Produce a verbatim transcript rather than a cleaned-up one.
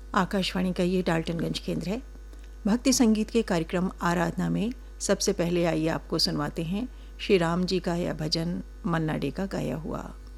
आकाशवाणी का ये डाल्टनगंज केंद्र है। भक्ति संगीत के कार्यक्रम आराधना में सबसे पहले आइए आपको सुनवाते हैं श्री राम जी का यह भजन मन्ना डे का गाया हुआ।